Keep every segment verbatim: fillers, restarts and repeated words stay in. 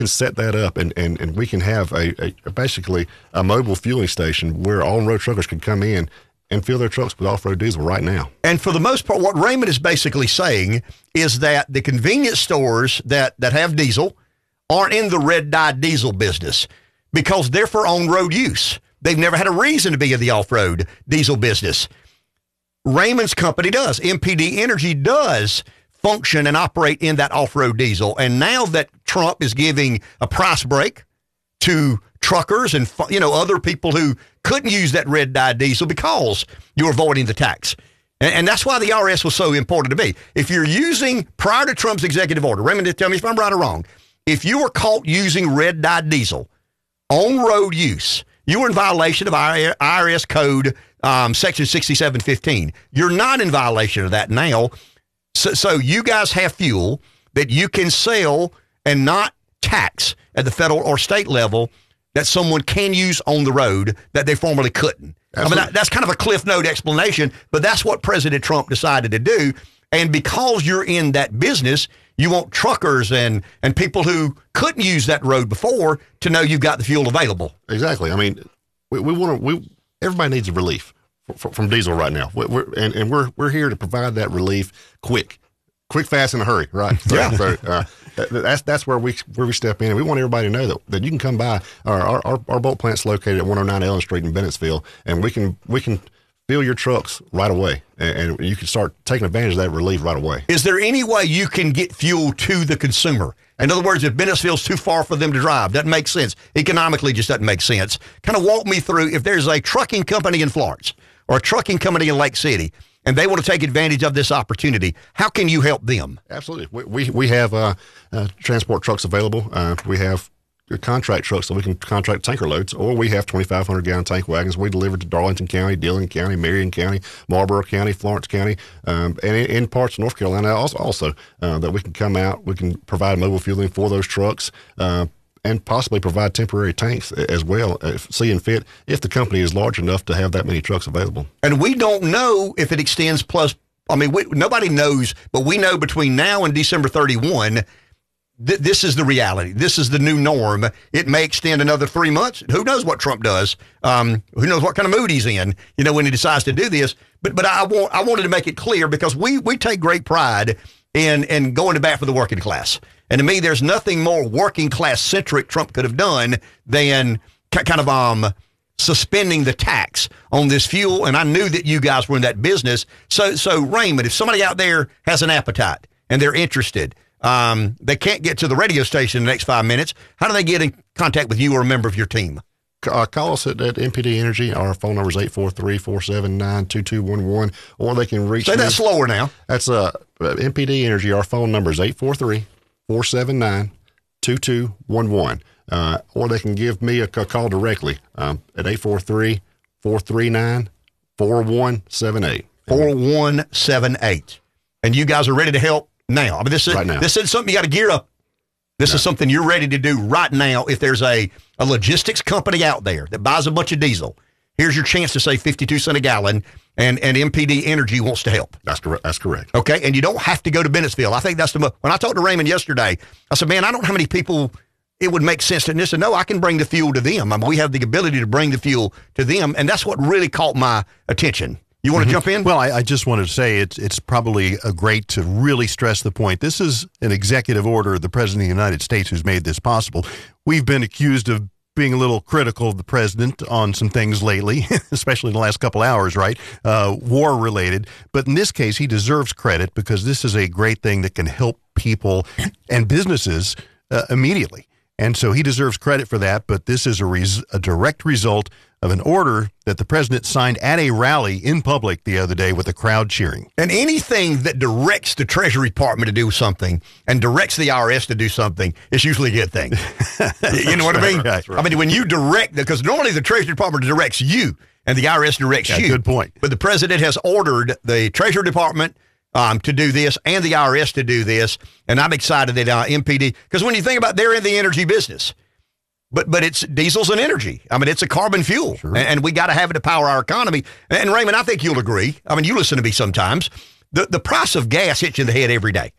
can set that up, and, and, and we can have a, a basically a mobile fueling station where on-road truckers can come in and fill their trucks with off-road diesel right now. And for the most part, what Raymond is basically saying is that the convenience stores that, that have diesel aren't in the red dye diesel business because they're for on-road use. They've never had a reason to be in the off-road diesel business. Raymond's company does. M P D Energy does function and operate in that off-road diesel. And now that Trump is giving a price break to truckers and, you know, other people who couldn't use that red dye diesel because you're avoiding the tax. And, and that's why the I R S was so important to me. If you're using, prior to Trump's executive order, Raymond, tell me if I'm right or wrong, if you were caught using red dye diesel on road use, you were in violation of I R S code um, section sixty-seven fifteen. You're not in violation of that now. So, so you guys have fuel that you can sell and not tax at the federal or state level that someone can use on the road that they formerly couldn't. Absolutely. I mean, that, that's kind of a cliff note explanation, but that's what President Trump decided to do. And because you're in that business, you want truckers and, and people who couldn't use that road before to know you've got the fuel available. Exactly. I mean, we, we want to. We everybody needs a relief from, from diesel right now. We're, and, and we're we're here to provide that relief quick, quick, fast, in a hurry. Right. So, yeah. So, uh, that's that's where we where we step in, and we want everybody to know that, that you can come by. Our our, our, our bolt plant's located at one oh nine Ellen Street in Bennettsville, and we can we can fill your trucks right away, and, and you can start taking advantage of that relief right away. Is there any way you can get fuel to the consumer? In other words, if Bennettsville's too far for them to drive, doesn't make sense. Economically, just doesn't make sense. Kind of walk me through, if there's a trucking company in Florence or a trucking company in Lake City, and they want to take advantage of this opportunity, how can you help them? Absolutely. We we, we have uh, uh, transport trucks available. Uh, we have contract trucks so we can contract tanker loads, or we have twenty-five hundred gallon tank wagons. We deliver to Darlington County, Dillon County, Marion County, Marlboro County, Florence County, um, and in, in parts of North Carolina also, also uh, that we can come out. We can provide mobile fueling for those trucks, uh, and possibly provide temporary tanks as well, if seeing fit, if the company is large enough to have that many trucks available. And we don't know if it extends plus, I mean, we, nobody knows, but we know between now and December thirty-first, th- this is the reality. This is the new norm. It may extend another three months. Who knows what Trump does? Um, who knows what kind of mood he's in, you know, when he decides to do this. But but I want I wanted to make it clear because we we take great pride in, in going to bat for the working class. And to me, there's nothing more working class centric Trump could have done than k- kind of um suspending the tax on this fuel. And I knew that you guys were in that business. So, so Raymond, if somebody out there has an appetite and they're interested, um, they can't get to the radio station in the next five minutes. How do they get in contact with you or a member of your team? Uh, call us at, at M P D Energy. Our phone number is eight four three, four seven nine, two two one one, or they can reach Say me. that slower now. That's uh, M P D Energy. Our phone number is eight four three, four seven nine, two two one one. Uh, or they can give me a, a call directly um, at eight four three, four three nine, four one seven eight. four one seven eight. And you guys are ready to help now. I mean, this is, right now. This is something you got to gear up. This no. is something you're ready to do right now. If there's a, a logistics company out there that buys a bunch of diesel, here's your chance to save fifty-two cents a gallon, and, and M P D Energy wants to help. That's correct. That's correct. Okay, and you don't have to go to Bennettsville. I think that's the mo- when I talked to Raymond yesterday, I said, man, I don't know how many people it would make sense to this. And no, I can bring the fuel to them. I mean, we have the ability to bring the fuel to them, and that's what really caught my attention. You want to mm-hmm. jump in? Well, I, I just wanted to say it's it's probably a great to really stress the point. This is an executive order of the President of the United States who's made this possible. We've been accused of being a little critical of the president on some things lately, especially in the last couple hours, right? Uh, war related. But in this case, he deserves credit because this is a great thing that can help people and businesses uh, immediately. And so he deserves credit for that. But this is a, res- a direct result of an order that the president signed at a rally in public the other day with a crowd cheering. And anything that directs the Treasury Department to do something and directs the I R S to do something is usually a good thing. You know what I mean? Right, right. I mean, when you direct, because normally the Treasury Department directs you and the I R S directs yeah, you. Good point. But the president has ordered the Treasury Department um, to do this and the I R S to do this. And I'm excited that uh, M P D, because when you think about, they're in the energy business. But but it's diesel's an energy. I mean, it's a carbon fuel, sure. and, and we got to have it to power our economy. And, and Raymond, I think you'll agree. I mean, you listen to me sometimes. The the price of gas hits you in the head every day.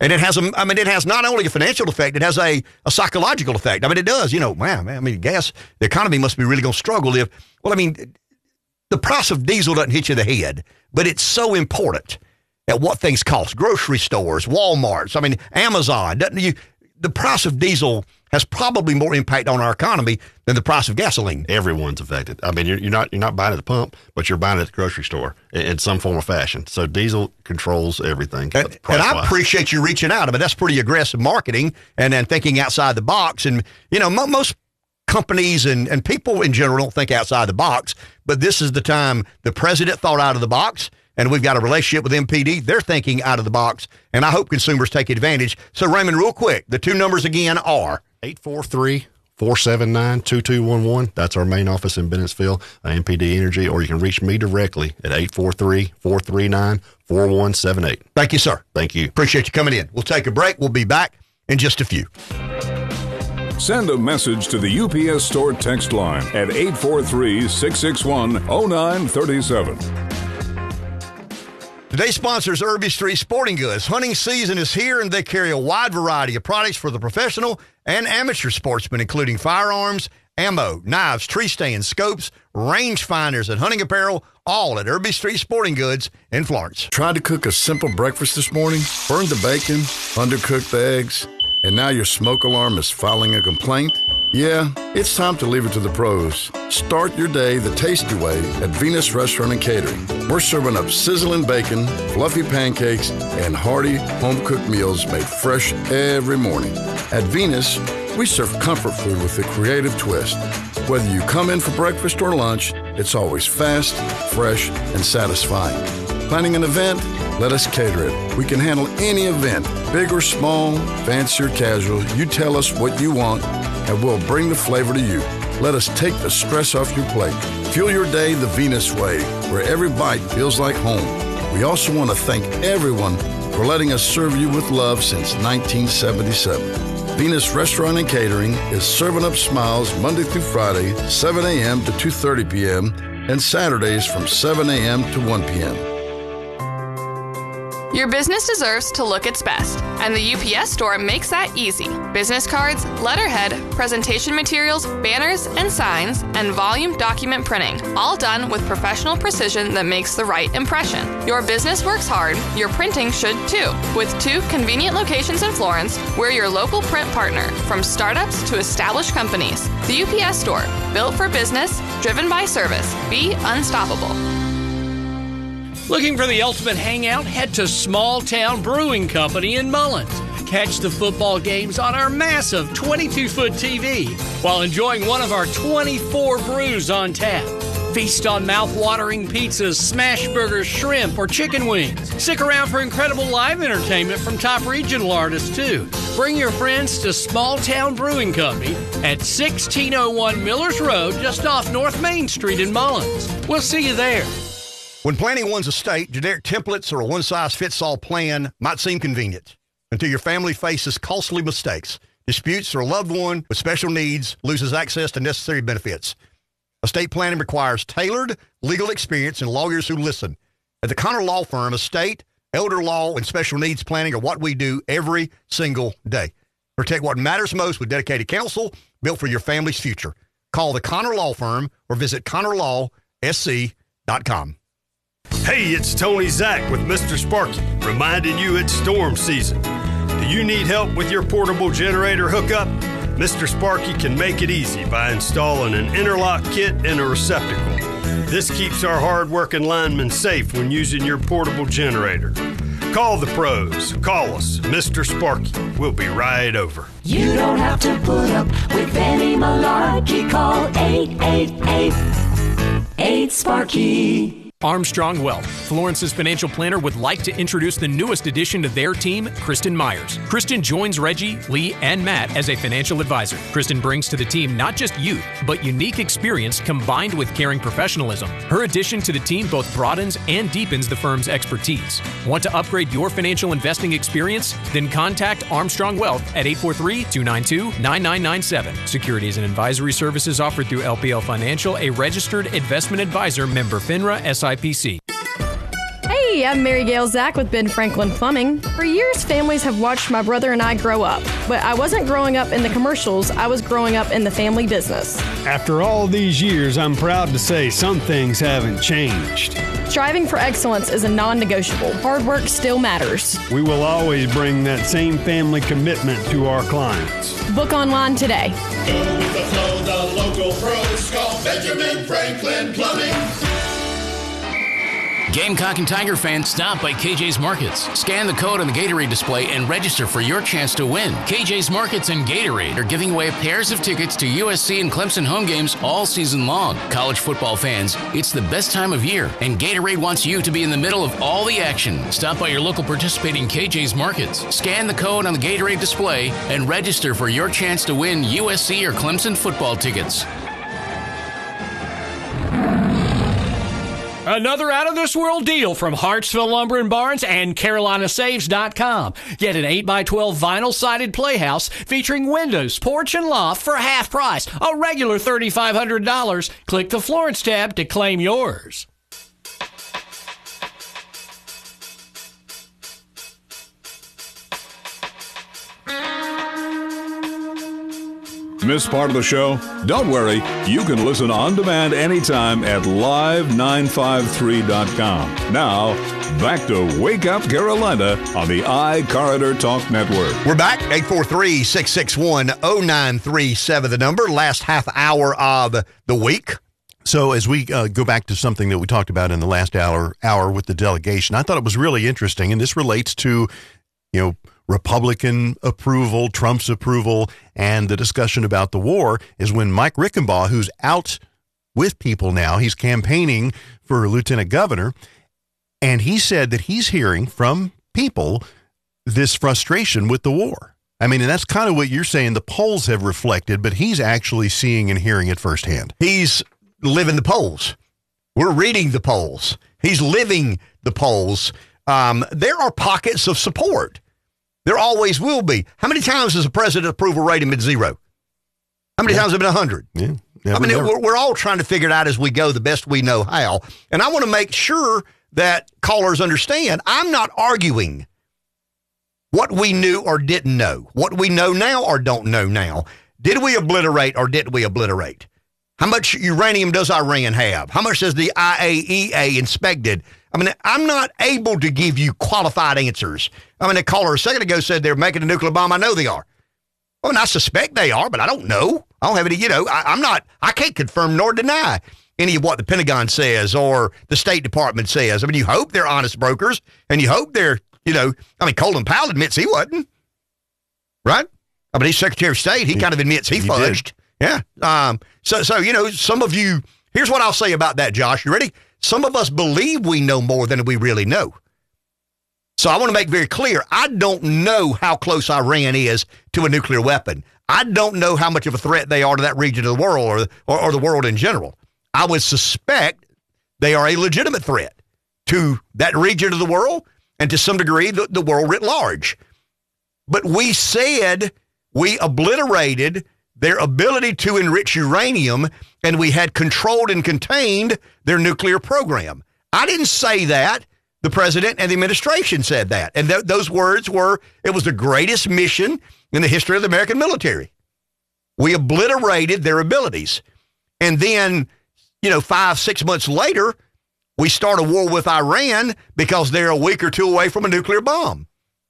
And it has a, I mean, it has not only a financial effect, it has a, a psychological effect. I mean, it does, you know, man, man, I mean, gas, the economy must be really going to struggle if, well, I mean, the price of diesel doesn't hit you in the head, but it's so important at what things cost. Grocery stores, Walmarts, I mean, Amazon, doesn't you, the price of diesel has probably more impact on our economy than the price of gasoline. Everyone's affected. I mean, you're, you're not you're not buying at the pump, but you're buying it at the grocery store in, in some form or fashion. So diesel controls everything. And, and I appreciate you reaching out. I mean, that's pretty aggressive marketing and then thinking outside the box. And, you know, mo- most companies and, and people in general don't think outside the box, but this is the time the president thought out of the box. And we've got a relationship with M P D. They're thinking out of the box, and I hope consumers take advantage. So, Raymond, real quick, the two numbers again are eight four three, four seven nine, two two one one. That's our main office in Bennettsville, uh, M P D Energy, or you can reach me directly at eight four three, four three nine, four one seven eight. Thank you, sir. Thank you. Appreciate you coming in. We'll take a break. We'll be back in just a few. Send a message to the U P S Store text line at eight four three, six six one, oh nine three seven. Today's sponsor is Irby Street Sporting Goods. Hunting season is here, and they carry a wide variety of products for the professional and amateur sportsmen, including firearms, ammo, knives, tree stands, scopes, range finders, and hunting apparel, all at Irby Street Sporting Goods in Florence. Tried to cook a simple breakfast this morning, burned the bacon, undercooked the eggs, and now your smoke alarm is filing a complaint? Yeah, it's time to leave it to the pros. Start your day the tasty way at Venus Restaurant and Catering. We're serving up sizzling bacon, fluffy pancakes, and hearty home-cooked meals made fresh every morning. At Venus, we serve comfort food with a creative twist. Whether you come in for breakfast or lunch, it's always fast, fresh, and satisfying. Planning an event? Let us cater it. We can handle any event, big or small, fancy or casual. You tell us what you want, and we'll bring the flavor to you. Let us take the stress off your plate. Fuel your day the Venus way, where every bite feels like home. We also want to thank everyone for letting us serve you with love since nineteen seventy-seven. Venus Restaurant and Catering is serving up smiles Monday through Friday, seven a.m. to two thirty p.m., and Saturdays from seven a.m. to one p.m. Your business deserves to look its best, and the U P S Store makes that easy. Business cards, letterhead, presentation materials, banners and signs, and volume document printing, all done with professional precision that makes the right impression. Your business works hard, your printing should too. With two convenient locations in Florence, we're your local print partner, from startups to established companies. The U P S Store, built for business, driven by service. Be unstoppable. Looking for the ultimate hangout? Head to Small Town Brewing Company in Mullins. Catch the football games on our massive twenty-two foot T V while enjoying one of our twenty-four brews on tap. Feast on mouth-watering pizzas, smash burgers, shrimp, or chicken wings. Stick around for incredible live entertainment from top regional artists, too. Bring your friends to Small Town Brewing Company at sixteen oh one Millers Road, just off North Main Street in Mullins. We'll see you there. When planning one's estate, generic templates or a one-size-fits-all plan might seem convenient until your family faces costly mistakes, disputes, or a loved one with special needs loses access to necessary benefits. Estate planning requires tailored legal experience and lawyers who listen. At the Connor Law Firm, estate, elder law, and special needs planning are what we do every single day. Protect what matters most with dedicated counsel built for your family's future. Call the Connor Law Firm or visit connor law s c dot com. Hey, it's Tony Zach with Mister Sparky, reminding you it's storm season. Do you need help with your portable generator hookup? Mister Sparky can make it easy by installing an interlock kit and a receptacle. This keeps our hard-working linemen safe when using your portable generator. Call the pros. Call us, Mister Sparky. We'll be right over. You don't have to put up with any malarkey. Call eight eight eight, eight Sparky. Armstrong Wealth, Florence's financial planner, would like to introduce the newest addition to their team, Kristen Myers. Kristen joins Reggie, Lee, and Matt as a financial advisor. Kristen brings to the team not just youth, but unique experience combined with caring professionalism. Her addition to the team both broadens and deepens the firm's expertise. Want to upgrade your financial investing experience? Then contact Armstrong Wealth at eight four three, two nine two, nine nine nine seven. Securities and advisory services offered through L P L Financial, a registered investment advisor, member FINRA S I P C. Hey, Hey, I'm Mary Gail Zach with Ben Franklin Plumbing. For years, families have watched my brother and I grow up, but I wasn't growing up in the commercials, I was growing up in the family business. After all these years, I'm proud to say some things haven't changed. Striving for excellence is a non-negotiable. Hard work still matters. We will always bring that same family commitment to our clients. Book online today. Go with the flow, the local pros call Benjamin Franklin Plumbing. Gamecock and Tiger fans, stop by K J's Markets. Scan the code on the Gatorade display and register for your chance to win. K J's Markets and Gatorade are giving away pairs of tickets to U S C and Clemson home games all season long. College football fans, it's the best time of year, and Gatorade wants you to be in the middle of all the action. Stop by your local participating K J's Markets. Scan the code on the Gatorade display and register for your chance to win U S C or Clemson football tickets. Another out-of-this-world deal from Hartsville Lumber and Barns and Carolina Saves dot com. Get an eight by twelve vinyl-sided playhouse featuring windows, porch, and loft for half price, a regular three thousand five hundred dollars. Click the Florence tab to claim yours. Miss part of the show? Don't worry. You can listen on demand anytime at live nine five three dot com. Now, back to Wake Up Carolina on the iCarter Talk Network. We're back. eight four three, six six one, oh nine three seven, the number. Last half hour of the week. So as we uh, go back to something that we talked about in the last hour, hour with the delegation, I thought it was really interesting, and this relates to, you know, Republican approval, Trump's approval, and the discussion about the war is when Mike Rickenbaugh, who's out with people now, he's campaigning for lieutenant governor, and he said that he's hearing from people this frustration with the war. I mean, and that's kind of what you're saying the polls have reflected, but he's actually seeing and hearing it firsthand. He's living the polls. We're reading the polls. He's living the polls. Um, there are pockets of support. There always will be. How many times has the president approval rating been zero? How many yeah. times have it been one hundred? Yeah. I mean, we're, we're all trying to figure it out as we go the best we know how. And I want to make sure that callers understand I'm not arguing what we knew or didn't know, what we know now or don't know now. Did we obliterate or didn't we obliterate? How much uranium does Iran have? How much has the I A E A inspected? I mean, I'm not able to give you qualified answers. I mean, a caller a second ago said they're making a nuclear bomb. I know they are. I mean, I suspect they are, but I don't know. I don't have any, you know, I, I'm not, I can't confirm nor deny any of what the Pentagon says or the State Department says. I mean, you hope they're honest brokers and you hope they're, you know, I mean, Colin Powell admits he wasn't, right? I mean, he's Secretary of State. He, he kind of admits he, he fudged. Did. Yeah. Um, so, so, you know, some of you, here's what I'll say about that, Josh. You ready? Some of us believe we know more than we really know. So I want to make very clear, I don't know how close Iran is to a nuclear weapon. I don't know how much of a threat they are to that region of the world or, or, or the world in general. I would suspect they are a legitimate threat to that region of the world and to some degree the, the world writ large. But we said we obliterated their ability to enrich uranium, and we had controlled and contained their nuclear program. I didn't say that. The president and the administration said that. And th- those words were, it was the greatest mission in the history of the American military. We obliterated their abilities. And then, you know, five, six months later, we start a war with Iran because they're a week or two away from a nuclear bomb.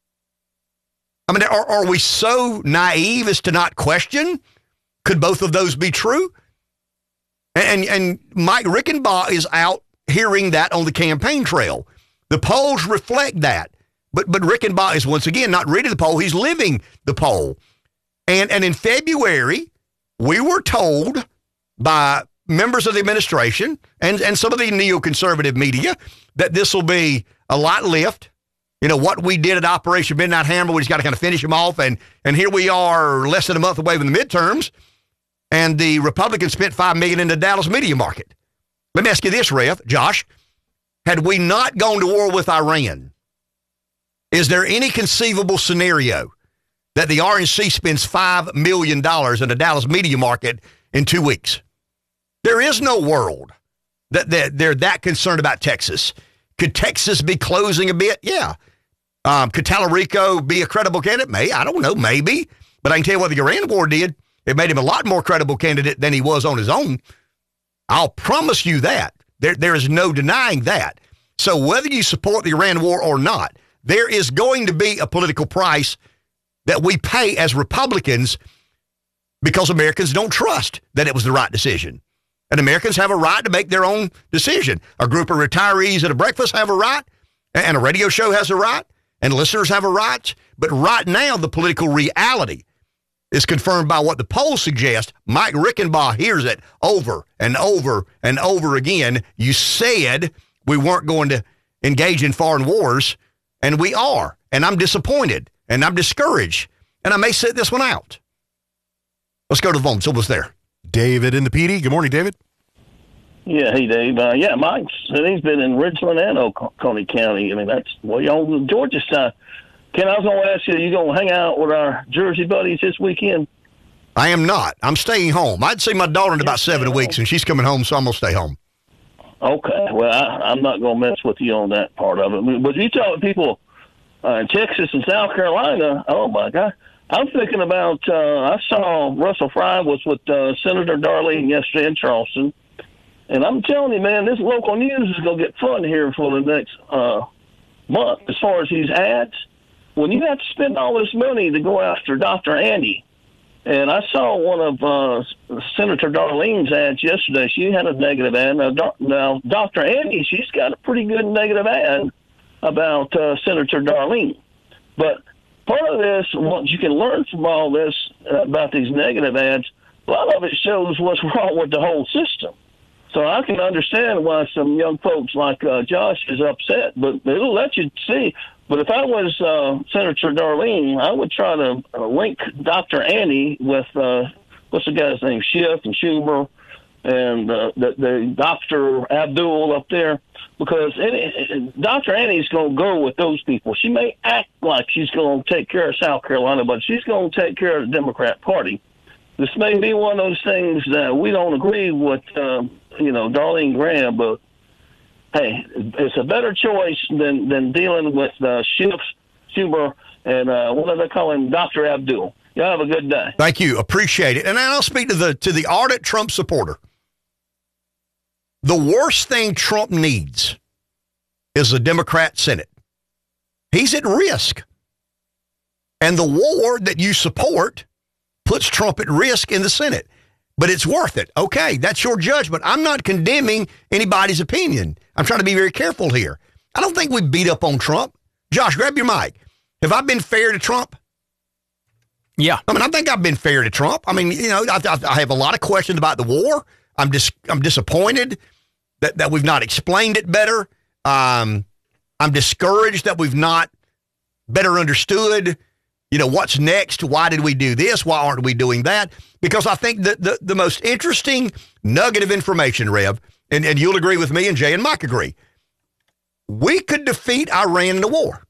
I mean, are, are we so naive as to not question? Could both of those be true? And, and Mike Rickenbaugh is out hearing that on the campaign trail. The polls reflect that. But but Rickenbaugh is once again not reading the poll, he's living the poll. And and in February, we were told by members of the administration and, and some of the neoconservative media that this will be a light lift. You know, what we did at Operation Midnight Hammer, we just got to kind of finish them off. And, and here we are less than a month away from the midterms. And the Republicans spent five million dollars in the Dallas media market. Let me ask you this, Ref, Josh. Had we not gone to war with Iran, is there any conceivable scenario that the R N C spends five million dollars in the Dallas media market in two weeks? There is no world that, that they're that concerned about Texas. Could Texas be closing a bit? Yeah. Um, could Tallarico be a credible candidate? May I don't know, maybe. But I can tell you what the Iran war did. It made him a lot more credible candidate than he was on his own. I'll promise you that. There, there is no denying that. So whether you support the Iran war or not, there is going to be a political price that we pay as Republicans because Americans don't trust that it was the right decision. And Americans have a right to make their own decision. A group of retirees at a breakfast have a right, and a radio show has a right, and listeners have a right. But right now, the political reality is confirmed by what the polls suggest. Mike Rickenbaugh hears it over and over and over again. You said we weren't going to engage in foreign wars, and we are. And I'm disappointed, and I'm discouraged, and I may sit this one out. Let's go to the phone. Someone's there. David in the P D. Good morning, David. Yeah, hey, Dave. Uh, yeah, Mike said he's been in Richland and Oconee County. I mean, that's way on the Georgia side. Ken, I was going to ask you, are you going to hang out with our Jersey buddies this weekend? I am not. I'm staying home. I'd see my daughter in about seven weeks, and she's coming home, so I'm going to stay home. Okay. Well, I, I'm not going to mess with you on that part of it. But you talk to people uh, in Texas and South Carolina, oh, my God. I'm thinking about, uh, I saw Russell Fry was with uh, Senator Darlene yesterday in Charleston. And I'm telling you, man, this local news is going to get fun here for the next uh, month as far as these ads. When you have to spend all this money to go after Doctor Andy, and I saw one of uh, Senator Darlene's ads yesterday. She had a negative ad. Now, doc, now, Doctor Andy, she's got a pretty good negative ad about uh, Senator Darlene. But part of this, what you can learn from all this uh, about these negative ads, a lot of it shows what's wrong with the whole system. So I can understand why some young folks like uh, Josh is upset, but it'll let you see. But if I was uh, Senator Darlene, I would try to uh, link Doctor Annie with, uh, what's the guy's name, Schiff and Schumer and uh, the, the Doctor Abdul up there, because any, Doctor Annie's going to go with those people. She may act like she's going to take care of South Carolina, but she's going to take care of the Democrat Party. This may be one of those things that we don't agree with, uh, you know, Darlene Graham, but hey, it's a better choice than, than dealing with uh, Schiff, Schumer, and uh, what do they call him, Doctor Abdul. Y'all have a good day. Thank you. Appreciate it. And I'll speak to the to the ardent Trump supporter. The worst thing Trump needs is a Democrat Senate. He's at risk. And the war that you support puts Trump at risk in the Senate. But it's worth it. Okay, that's your judgment. I'm not condemning anybody's opinion. I'm trying to be very careful here. I don't think we beat up on Trump. Josh, grab your mic. Have I been fair to Trump? Yeah. I mean, I think I've been fair to Trump. I mean, you know, I, I have a lot of questions about the war. I'm dis- I'm disappointed that, that we've not explained it better. Um, I'm discouraged that we've not better understood, you know, what's next? Why did we do this? Why aren't we doing that? Because I think that the, the most interesting nugget of information, Rev, and, and you'll agree with me, and Jay and Mike agree, we could defeat Iran in the war,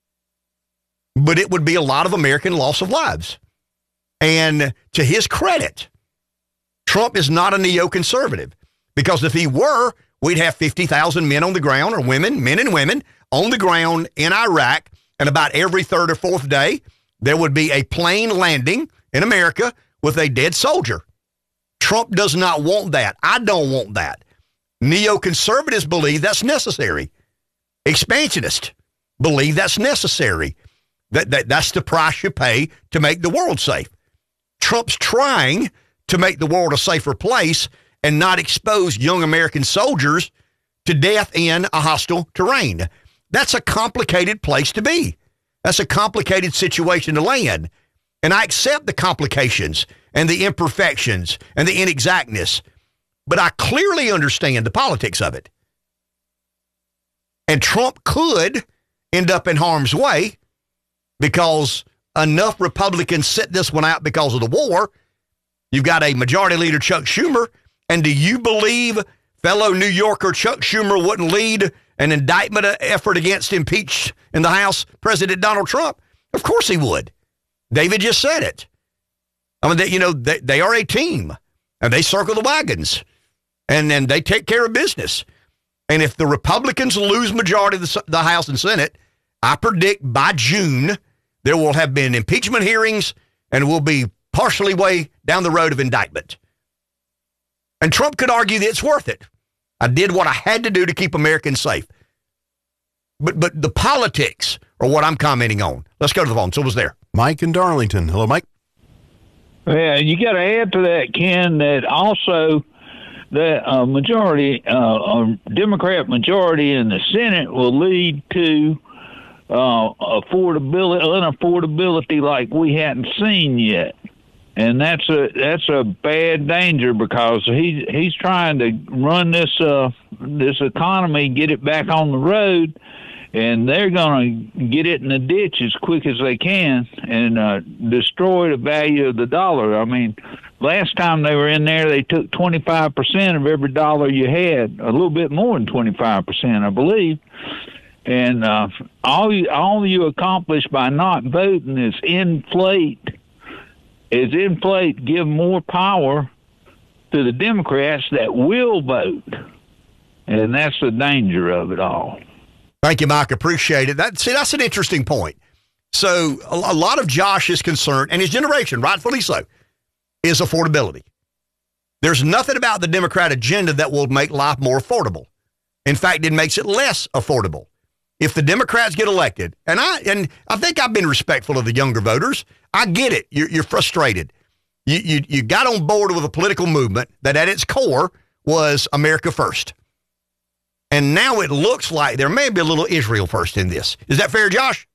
but it would be a lot of American loss of lives. And to his credit, Trump is not a neoconservative, because if he were, we'd have fifty thousand men on the ground, or women, men and women, on the ground in Iraq, and about every third or fourth day, there would be a plane landing in America with a dead soldier. Trump does not want that. I don't want that. Neoconservatives believe that's necessary. Expansionists believe that's necessary. That, that that's the price you pay to make the world safe. Trump's trying to make the world a safer place and not expose young American soldiers to death in a hostile terrain. That's a complicated place to be. That's a complicated situation to land. And I accept the complications and the imperfections and the inexactness, but I clearly understand the politics of it. And Trump could end up in harm's way because enough Republicans sit this one out because of the war. You've got a majority leader, Chuck Schumer, and do you believe fellow New Yorker Chuck Schumer wouldn't lead an indictment effort against impeached in the House President Donald Trump? Of course he would. David just said it. I mean, they, you know, they, they are a team, and they circle the wagons, and then they take care of business. And if the Republicans lose majority of the, the House and Senate, I predict by June there will have been impeachment hearings and will be partially way down the road of indictment. And Trump could argue that it's worth it. I did what I had to do to keep Americans safe. But but the politics are what I'm commenting on. Let's go to the phone. So was there. Mike in Darlington. Hello, Mike. Yeah, you got to add to that, Ken, that also that a majority, uh, a Democrat majority in the Senate will lead to uh, affordability, unaffordability like we hadn't seen yet. And that's a that's a bad danger because he he's trying to run this uh, this economy, get it back on the road, and they're going to get it in the ditch as quick as they can and uh, destroy the value of the dollar. I mean, last time they were in there, they took twenty-five percent of every dollar you had, a little bit more than twenty-five percent, I believe. And uh, all you, all you accomplish by not voting is inflate. is inflate, give more power to the Democrats that will vote. And that's the danger of it all. Thank you, Mike. Appreciate it. That, see, that's an interesting point. So a, a lot of Josh's concern, and his generation, rightfully so, is affordability. There's nothing about the Democrat agenda that will make life more affordable. In fact, it makes it less affordable. If the Democrats get elected, and I and I think I've been respectful of the younger voters. I get it. You're, you're frustrated. You, you you got on board with a political movement that at its core was America first. And now it looks like there may be a little Israel first in this. Is that fair, Josh?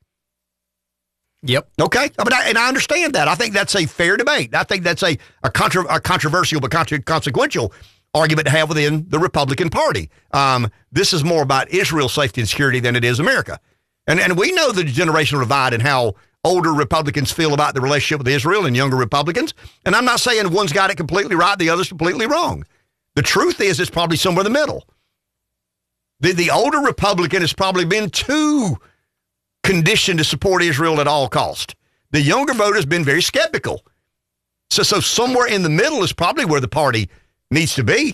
Yep. Okay. But I, and I understand that. I think that's a fair debate. I think that's a, a, contra, a controversial but contra, consequential argument to have within the Republican Party. Um, this is more about Israel's safety and security than it is America. And and we know the generational divide and how older Republicans feel about the relationship with Israel and younger Republicans. And I'm not saying one's got it completely right, the other's completely wrong. The truth is it's probably somewhere in the middle. The, the older Republican has probably been too conditioned to support Israel at all cost. The younger voter has been very skeptical. So, so somewhere in the middle is probably where the party needs to be.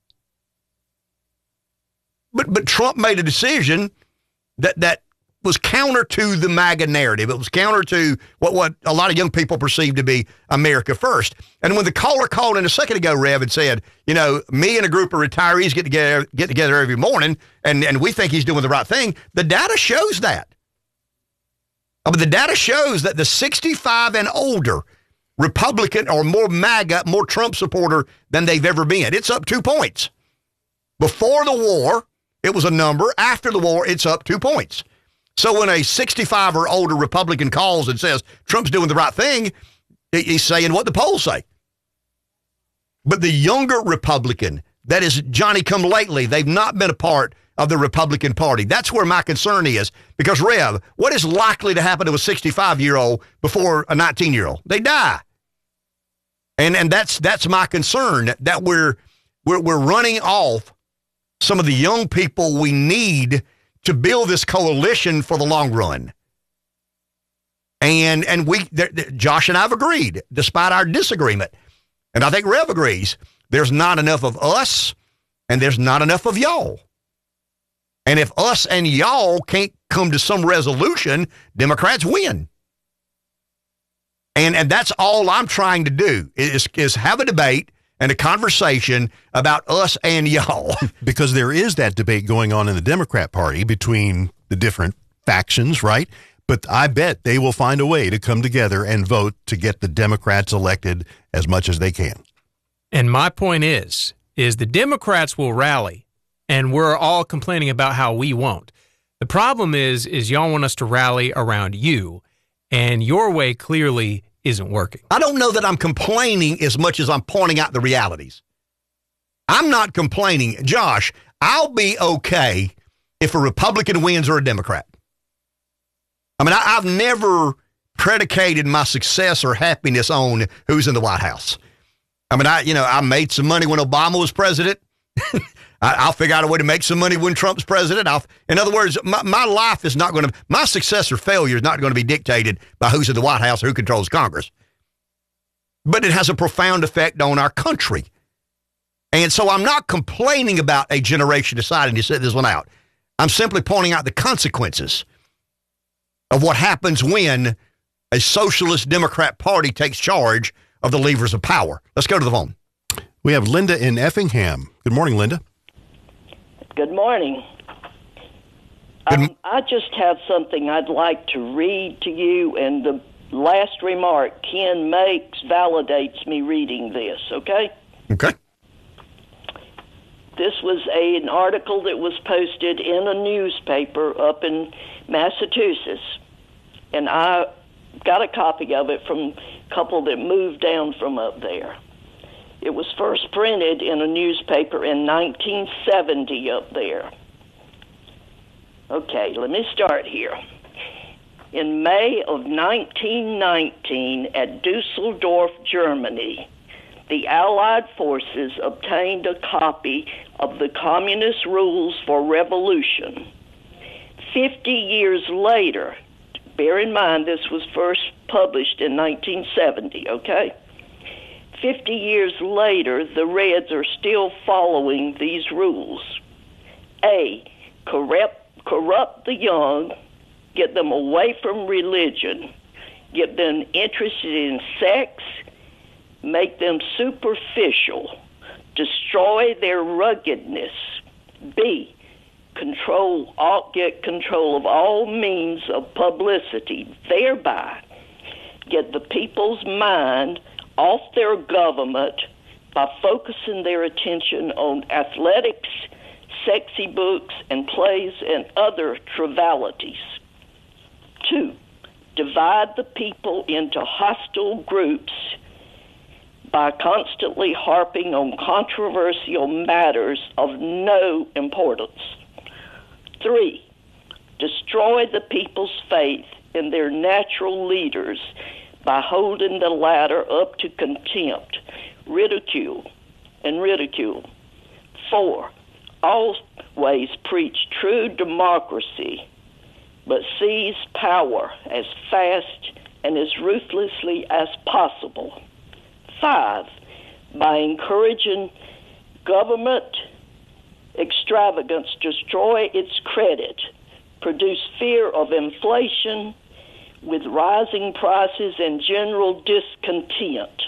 But but Trump made a decision that that was counter to the MAGA narrative. It was counter to what, what a lot of young people perceive to be America first. And when the caller called in a second ago, Rev, and said, you know, me and a group of retirees get together get together every morning, and, and we think he's doing the right thing, the data shows that. I mean, the data shows that the sixty-five and older Republican or more MAGA, more Trump supporter than they've ever been. It's up two points. Before the war, it was a number. After the war, it's up two points. So when a sixty-five or older Republican calls and says Trump's doing the right thing, he's saying what the polls say. But the younger Republican, that is Johnny-come-lately, they've not been a part of the Republican Party. That's where my concern is. Because, Rev, what is likely to happen to a sixty-five-year-old before a nineteen-year-old? They die. And and that's that's my concern, that we're we're we're running off some of the young people we need to build this coalition for the long run. And and we, Josh and I have agreed, despite our disagreement, and I think Rev agrees, there's not enough of us and there's not enough of y'all. And if us and y'all can't come to some resolution, Democrats win. And and that's all I'm trying to do is, is have a debate and a conversation about us and y'all. Because there is that debate going on in the Democrat Party between the different factions, right? But I bet they will find a way to come together and vote to get the Democrats elected as much as they can. And my point is, is the Democrats will rally, and we're all complaining about how we won't. The problem is, is y'all want us to rally around you, and your way clearly isn't working. I don't know that I'm complaining as much as I'm pointing out the realities. I'm not complaining. Josh, I'll be okay if a Republican wins or a Democrat. I mean, I, I've never predicated my success or happiness on who's in the White House. I mean, I, you know, I made some money when Obama was president. I, I'll figure out a way to make some money when Trump's president. I'll, in other words, my, my life is not going to, my success or failure is not going to be dictated by who's in the White House or who controls Congress. But it has a profound effect on our country. And so I'm not complaining about a generation deciding to sit this one out. I'm simply pointing out the consequences of what happens when a socialist Democrat Party takes charge of the levers of power. Let's go to the phone. We have Linda in Effingham. Good morning, Linda. Good morning. Um, I just have something I'd like to read to you, and the last remark Ken makes validates me reading this, okay? Okay. This was a, an article that was posted in a newspaper up in Massachusetts, and I got a copy of it from a couple that moved down from up there. It was first printed in a newspaper in nineteen seventy up there. Okay, let me start here. In May of nineteen nineteen, at Dusseldorf, Germany, the Allied forces obtained a copy of the Communist Rules for Revolution. Fifty years later, bear in mind this was first published in nineteen seventy, okay? Fifty years later, the Reds are still following these rules. A, corrupt, corrupt the young, get them away from religion, get them interested in sex, make them superficial, destroy their ruggedness. B, control all, get control of all means of publicity, thereby get the people's mind off their government by focusing their attention on athletics, sexy books, and plays and other trivialities. Two, divide the people into hostile groups by constantly harping on controversial matters of no importance. Three, destroy the people's faith in their natural leaders by holding the latter up to contempt, ridicule, and ridicule. Four, always preach true democracy, but seize power as fast and as ruthlessly as possible. Five, by encouraging government extravagance, destroy its credit, produce fear of inflation with rising prices and general discontent.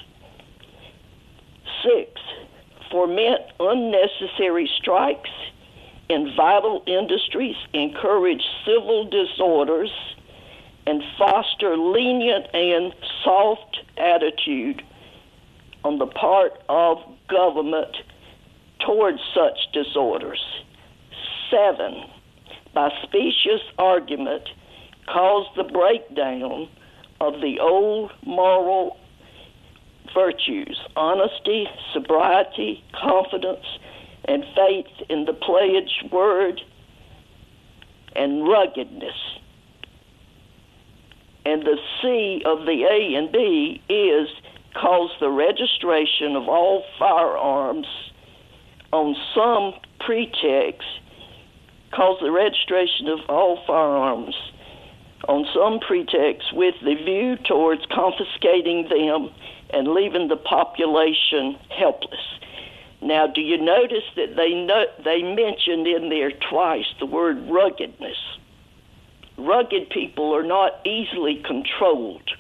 Six, foment unnecessary strikes in vital industries, encourage civil disorders, and foster lenient and soft attitude on the part of government towards such disorders. Seven, by specious argument, cause the breakdown of the old moral virtues, honesty, sobriety, confidence, and faith in the pledged word, and ruggedness. And the C of the A and B is cause the registration of all firearms on some pretext, cause the registration of all firearms on some pretext with the view towards confiscating them and leaving the population helpless. Now, do you notice that they no, they mentioned in there twice the word ruggedness? Rugged people are not easily controlled.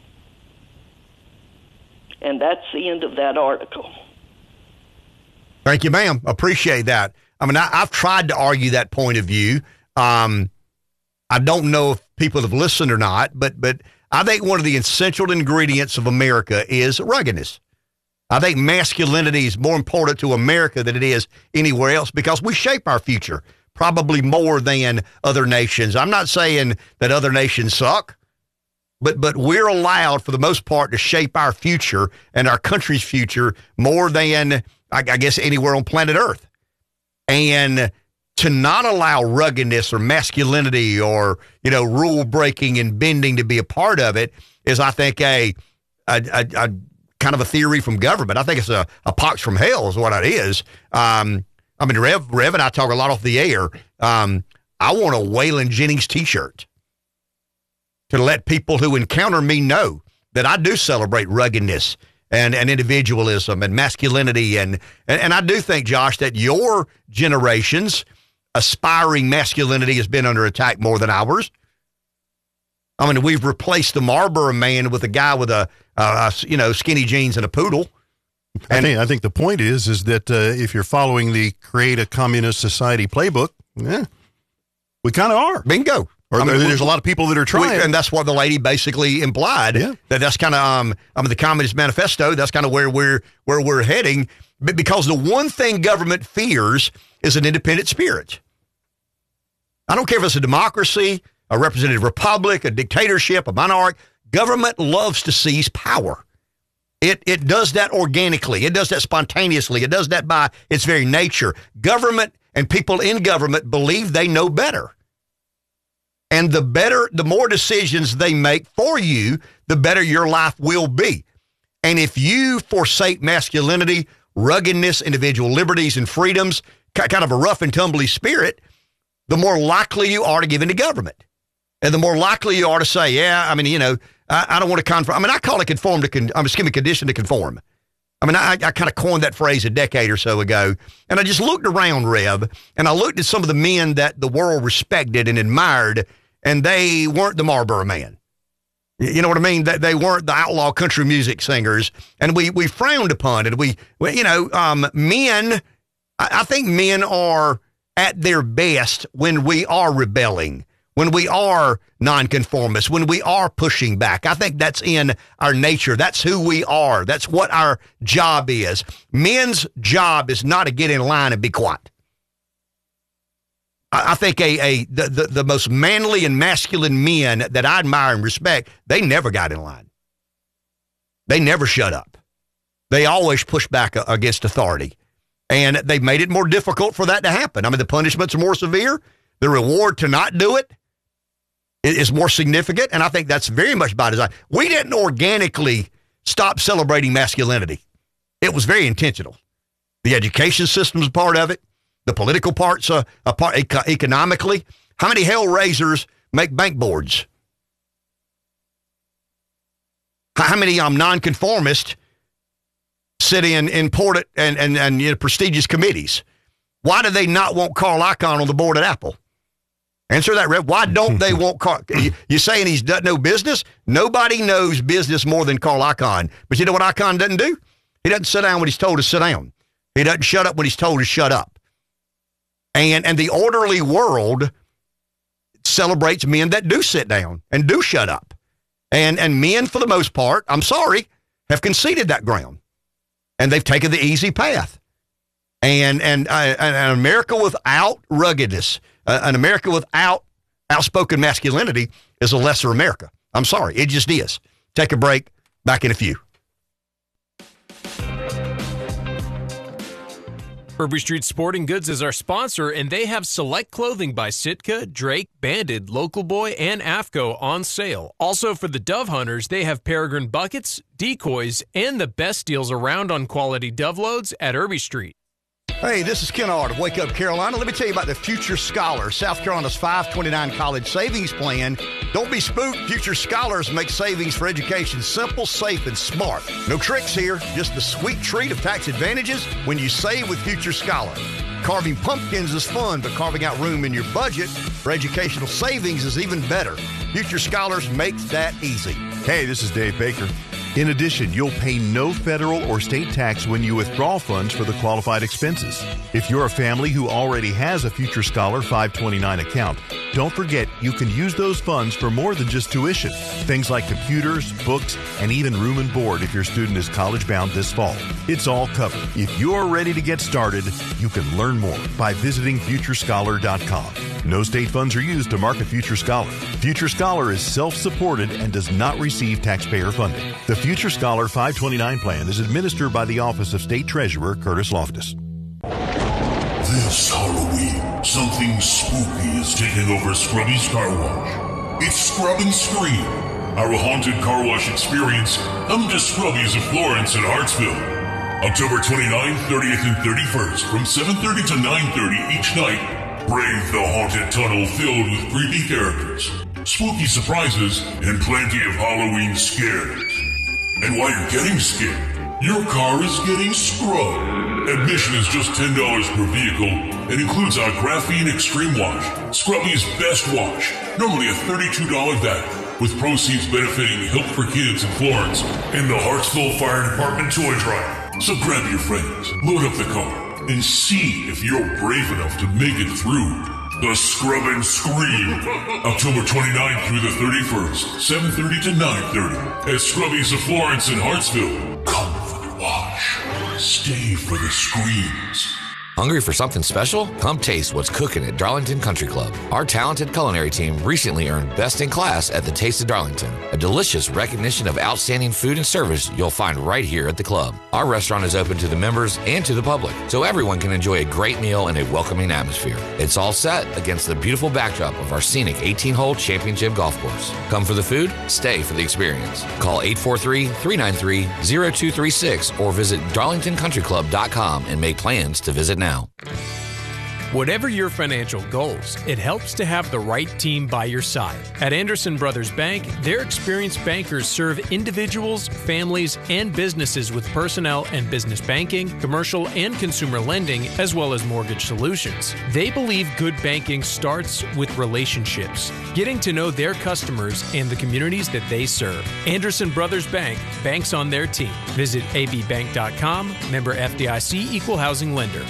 And that's the end of that article. Thank you, ma'am. Appreciate that. I mean, I, I've tried to argue that point of view. Um, I don't know if people have listened or not, but but I think one of the essential ingredients of America is ruggedness. I think masculinity is more important to America than it is anywhere else because we shape our future probably more than other nations. I'm not saying that other nations suck, but but we're allowed for the most part to shape our future and our country's future more than, I, I guess, anywhere on planet Earth. And to not allow ruggedness or masculinity or, you know, rule breaking and bending to be a part of it is, I think, a, a, a, a kind of a theory from government. I think it's a, a pox from hell is what it is. Um, I mean, Rev, Rev and I talk a lot off the air. Um, I want a Waylon Jennings t-shirt to let people who encounter me know that I do celebrate ruggedness and, and individualism and masculinity. And, and, and I do think, Josh, that your generation's aspiring masculinity has been under attack more than ours. I mean, we've replaced the Marlboro man with a guy with a, uh, you know, skinny jeans and a poodle. I And think I think the point is is that uh, if you're following the create a communist society playbook, yeah, we kind of are. Bingo. Or I mean, there's we- a lot of people that are trying. We- and that's what the lady basically implied. Yeah. That that's kind of um, I mean, the Communist Manifesto. That's kind of where we're where we're heading. But because the one thing government fears is an independent spirit. I don't care if it's a democracy, a representative republic, a dictatorship, a monarch. Government loves to seize power. It it does that organically. It does that spontaneously. It does that by its very nature. Government and people in government believe they know better. And the better, the more decisions they make for you, the better your life will be. And if you forsake masculinity, ruggedness, individual liberties and freedoms, ki- kind of a rough and tumbly spirit, the more likely you are to give into government. And the more likely you are to say, yeah, I mean, you know, I, I don't want to conform. I mean, I call it conform to, con- I'm excuse me, condition to conform. I mean, I, I kind of coined that phrase a decade or so ago. And I just looked around, Rev, and I looked at some of the men that the world respected and admired, and they weren't the Marlboro man. You know what I mean? They, they weren't the outlaw country music singers. And we we frowned upon it. We, we you know, um, men, I, I think men are at their best when we are rebelling, when we are nonconformists, when we are pushing back. I think that's in our nature. That's who we are. That's what our job is. Men's job is not to get in line and be quiet. I think a, a the, the, the most manly and masculine men that I admire and respect, they never got in line. They never shut up. They always push back against authority. And they've made it more difficult for that to happen. I mean, the punishments are more severe. The reward to not do it is more significant. And I think that's very much by design. We didn't organically stop celebrating masculinity. It was very intentional. The education system is a part of it. The political part's a, a part eco- economically. How many hellraisers make bank boards? How, how many um, nonconformists sit in important and, and, and you know, prestigious committees? Why do they not want Carl Icahn on the board at Apple? Answer that, Rev. Why don't they want Carl? You, you saying he's done no business? Nobody knows business more than Carl Icahn. But you know what Icahn doesn't do? He doesn't sit down when he's told to sit down. He doesn't shut up when he's told to shut up. And and the orderly world celebrates men that do sit down and do shut up. And and men, for the most part, I'm sorry, have conceded that ground. And they've taken the easy path. And and uh, an America without ruggedness, uh, an America without outspoken masculinity is a lesser America. I'm sorry, it just is. Take a break. Back in a few. Irby Street Sporting Goods is our sponsor, and they have select clothing by Sitka, Drake, Banded, Local Boy, and AFCO on sale. Also for the dove hunters, they have Peregrine buckets, decoys, and the best deals around on quality dove loads at Irby Street. Hey, this is Ken Ard of Wake Up Carolina. Let me tell you about the Future Scholar, South Carolina's five twenty-nine college savings plan. Don't be spooked. Future Scholars make savings for education simple, safe, and smart. No tricks here, just the sweet treat of tax advantages when you save with Future Scholar. Carving pumpkins is fun, but carving out room in your budget for educational savings is even better. Future Scholars makes that easy. Hey, this is Dave Baker. In addition, you'll pay no federal or state tax when you withdraw funds for the qualified expenses. If you're a family who already has a Future Scholar five twenty-nine account, don't forget you can use those funds for more than just tuition. Things like computers, books, and even room and board if your student is college-bound this fall. It's all covered. If you're ready to get started, you can learn more by visiting future scholar dot com. No state funds are used to market Future Scholar. Future Scholar is self-supported and does not receive taxpayer funding. The Future Scholar five twenty-nine plan is administered by the Office of State Treasurer Curtis Loftus. This Halloween, something spooky is taking over Scrubby's Car Wash. It's Scrub and Scream, our haunted car wash experience. Come to Scrubby's of Florence and Hartsville. October twenty-ninth, thirtieth, and thirty-first from seven thirty to nine thirty each night. Brave the haunted tunnel filled with creepy characters, spooky surprises, and plenty of Halloween scares. And while you're getting scared, Your car is getting scrubbed. Admission is just ten dollars per vehicle and includes our Graphene Extreme Wash, Scrubby's best wash, normally a thirty-two dollars value, with proceeds benefiting Help for Kids in Florence and the Hartsville Fire Department toy drive. So grab your friends, load up the car, and see if you're brave enough to make it through the Scrub and Scream. October twenty-ninth through the thirty-first, seven thirty to nine thirty at Scrubby's of Florence and Hartsville. Come for the wash. Stay for the screams. Hungry for something special? Come taste what's cooking at Darlington Country Club. Our talented culinary team recently earned Best in Class at the Taste of Darlington, a delicious recognition of outstanding food and service you'll find right here at the club. Our restaurant is open to the members and to the public, so everyone can enjoy a great meal in a welcoming atmosphere. It's all set against the beautiful backdrop of our scenic eighteen-hole championship golf course. Come for the food, stay for the experience. Call eight four three, three nine three, zero two three six or visit darlington country club dot com and make plans to visit now. Whatever your financial goals, it helps to have the right team by your side. At Anderson Brothers Bank, their experienced bankers serve individuals, families, and businesses with personnel and business banking, commercial and consumer lending, as well as mortgage solutions. They believe good banking starts with relationships, getting to know their customers and the communities that they serve. Anderson Brothers Bank, banks on their team. Visit a b bank dot com, member F D I C, equal housing lender.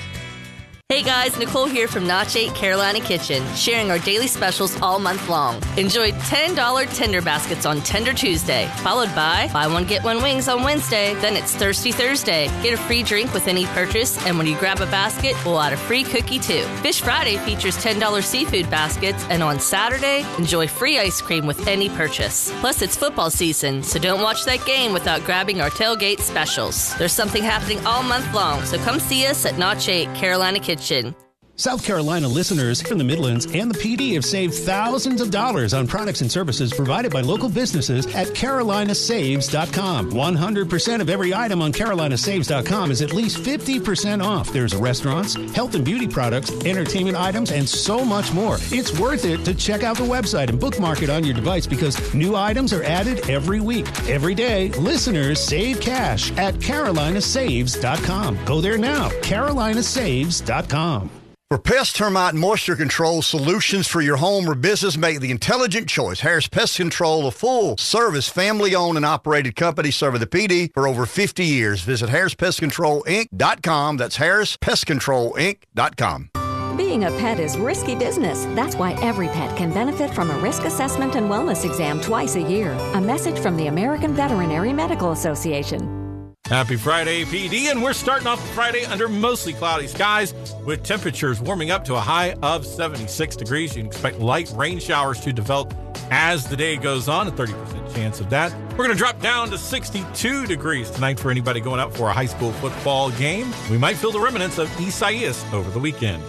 Hey guys, Nicole here from Notch eight Carolina Kitchen, sharing our daily specials all month long. Enjoy ten dollars tender baskets on Tender Tuesday, followed by buy one get one wings on Wednesday. Then it's Thirsty Thursday. Get a free drink with any purchase, and when you grab a basket, we'll add a free cookie too. Fish Friday features ten dollars seafood baskets, and on Saturday, enjoy free ice cream with any purchase. Plus, it's football season, so don't watch that game without grabbing our tailgate specials. There's something happening all month long, so come see us at Notch eight Carolina Kitchen. South Carolina listeners from the Midlands and the P D have saved thousands of dollars on products and services provided by local businesses at carolina saves dot com. one hundred percent of every item on carolina saves dot com is at least fifty percent off. There's restaurants, health and beauty products, entertainment items, and so much more. It's worth it to check out the website and bookmark it on your device because new items are added every week. Every day, listeners save cash at carolina saves dot com. Go there now, carolina saves dot com. For pest, termite, and moisture control solutions for your home or business, make the intelligent choice. Harris Pest Control, a full-service, family-owned and operated company serving the P D for over fifty years. Visit harris pest control inc dot com. That's harris pest control inc dot com. Being a pet is risky business. That's why every pet can benefit from a risk assessment and wellness exam twice a year. A message from the American Veterinary Medical Association. Happy Friday, P D, and we're starting off Friday under mostly cloudy skies with temperatures warming up to a high of seventy-six degrees. You can expect light rain showers to develop as the day goes on, a thirty percent chance of that. We're going to drop down to sixty-two degrees tonight for anybody going out for a high school football game. We might feel the remnants of Isaias over the weekend.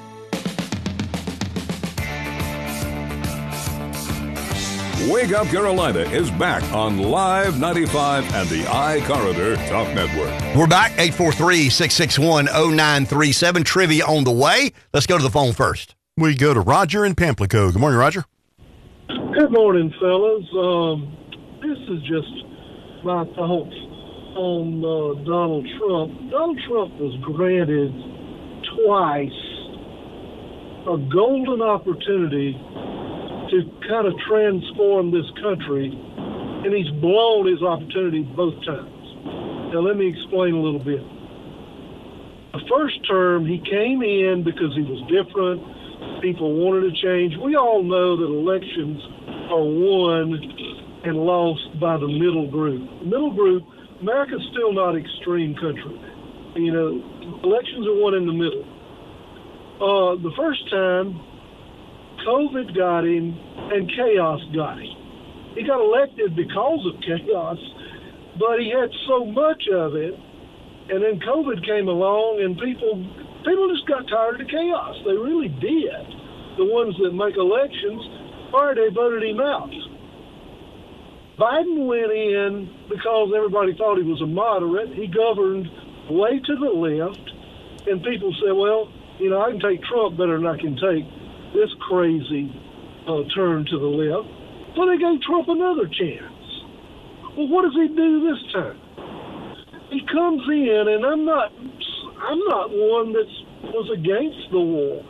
Wake Up Carolina is back on Live ninety-five and the iCorridor Talk Network. We're back, eight four three, six six one, zero nine three seven. Trivia on the way. Let's go to the phone first. We go to Roger in Pamplico. Good morning, Roger. Good morning, fellas. Um, this is just my thoughts on uh, Donald Trump. Donald Trump was granted twice a golden opportunity to kind of transform this country, and he's blown his opportunity both times. Now, let me explain a little bit. The first term, he came in because he was different. People wanted to change. We all know that elections are won and lost by the middle group. The middle group, America's still not extreme country. You know, elections are won in the middle. Uh, the first time, COVID got him and chaos got him. He got elected because of chaos, but he had so much of it, and then COVID came along and people people just got tired of the chaos. They really did. The ones that make elections, or they voted him out. Biden went in because everybody thought he was a moderate. He governed way to the left, and people said, well, you know, I can take Trump better than I can take this crazy uh, turn to the left. So they gave Trump another chance. Well, what does he do this time? he comes in, and I'm not, I'm not one that was against the war,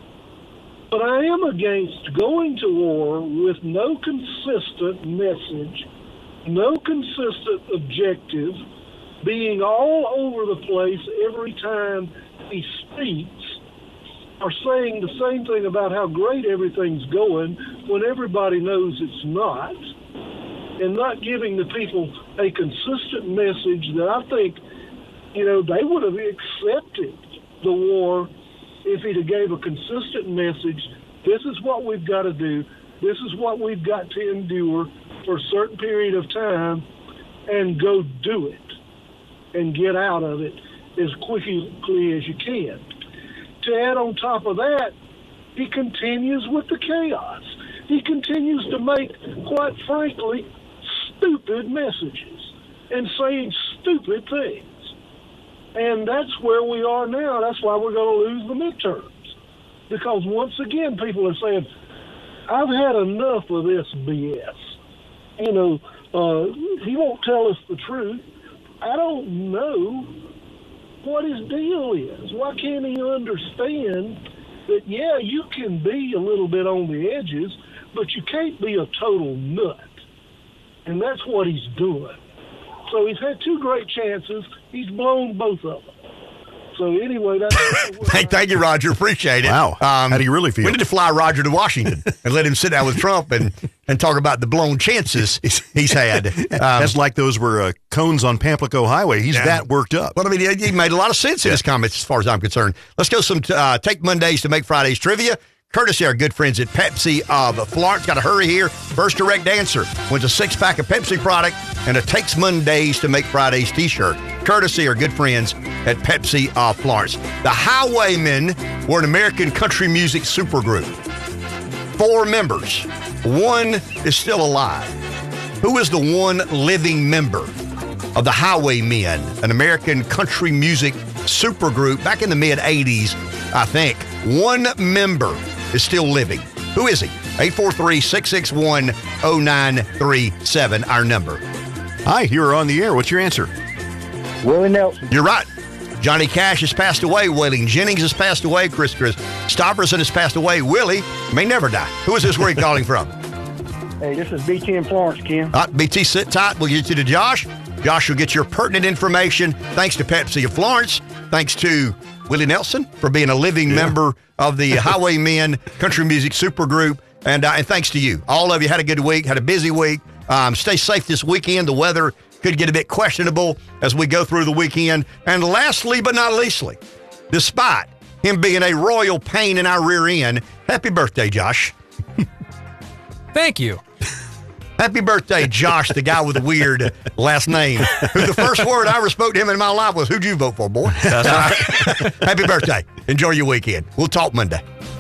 but I am against going to war with no consistent message, no consistent objective, being all over the place every time he speaks, or saying the same thing about how great everything's going when everybody knows it's not, and not giving the people a consistent message that I think, you know, they would have accepted the war if he'd have gave a consistent message. This is what we've got to do. This is what we've got to endure for a certain period of time, and go do it and get out of it as quickly as you can. To add on top of that, he continues with the chaos. He continues to make, quite frankly, stupid messages and saying stupid things. And that's where we are now. That's why we're going to lose the midterms. Because once again, people are saying, I've had enough of this B S. You know, uh, he won't tell us the truth. I don't know what his deal is. Why can't he understand that, yeah, you can be a little bit on the edges, but you can't be a total nut. And that's what he's doing. So he's had two great chances. He's blown both of them. So anyway, that's... Thank, thank you, Roger. Appreciate it. Wow. Um, How do you really feel? We need to fly Roger to Washington and let him sit down with Trump and, and talk about the blown chances he's had. Um, That's like those were uh, cones on Pamplico Highway. He's Yeah. that worked up. Well, I mean, he, he made a lot of sense in his comments as far as I'm concerned. Let's go some uh, Take Mondays to Make Fridays trivia. Courtesy of our good friends at Pepsi of Florence. Got to hurry here. First direct answer wins a six-pack of Pepsi product and a Takes Mondays to Make Fridays t-shirt. Courtesy of our good friends at Pepsi of Florence. The Highwaymen were an American country music supergroup. Four members. One is still alive. Who is the one living member of the Highwaymen, an American country music supergroup back in the mid-eighties, I think? One member is still living. Who is he? eight four three, six six one, zero nine three seven, our number. Hi, you're on the air. What's your answer? Willie Nelson. You're right. Johnny Cash has passed away. Waylon Jennings has passed away. Chris Chris Stopperson has passed away. Willie may never die. Who is this? Where are you calling from? Hey, this is B T in Florence, Ken. All right, B T, sit tight. We'll get you to Josh. Josh will get your pertinent information. Thanks to Pepsi of Florence. Thanks to Willie Nelson for being a living yeah. member of the Highwaymen Country Music Supergroup. And, uh, and thanks to you. All of you had a good week, had a busy week. Um, stay safe this weekend. The weather could get a bit questionable as we go through the weekend. And lastly, but not leastly, despite him being a royal pain in our rear end, happy birthday, Josh. Thank you. Happy birthday, Josh, the guy with the weird last name. Who the first word I ever spoke to him in my life was, who'd you vote for, boy? That's right. Happy birthday. Enjoy your weekend. We'll talk Monday.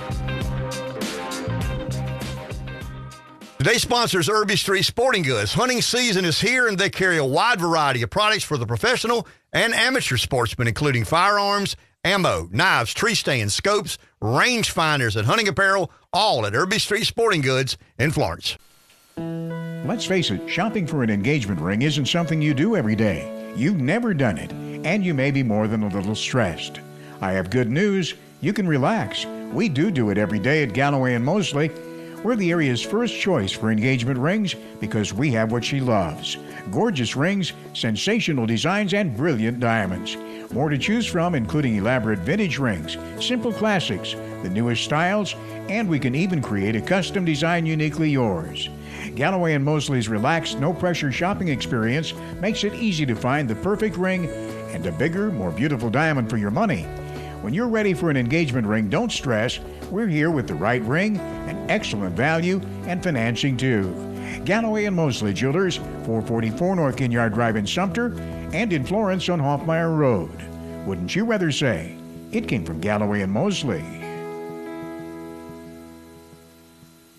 Today's sponsor is Irby Street Sporting Goods. Hunting season is here, and they carry a wide variety of products for the professional and amateur sportsmen, including firearms, ammo, knives, tree stands, scopes, range finders, and hunting apparel, all at Irby Street Sporting Goods in Florence. Let's face it, shopping for an engagement ring isn't something you do every day. You've never done it, and you may be more than a little stressed. I have good news. You can relax. We do do it every day at Galloway and Mosley. We're the area's first choice for engagement rings because we have what she loves. Gorgeous rings, sensational designs, and brilliant diamonds. More to choose from, including elaborate vintage rings, simple classics, the newest styles, and we can even create a custom design uniquely yours. Galloway and Mosley's relaxed, no-pressure shopping experience makes it easy to find the perfect ring and a bigger, more beautiful diamond for your money. When you're ready for an engagement ring, don't stress. We're here with the right ring, an excellent value, and financing too. Galloway and Mosley Jewelers, four forty-four North Ginyard Drive in Sumter, and in Florence on Hoffmeyer Road. Wouldn't you rather say it came from Galloway and Mosley?